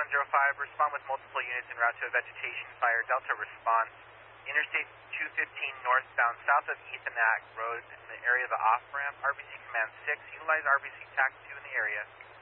105, respond with multiple units en route to a vegetation fire. Delta response. Interstate 215 northbound, south of Ethanak Road in the area of the off-ramp. RBC Command 6, utilize RBC TAC 2 in the area.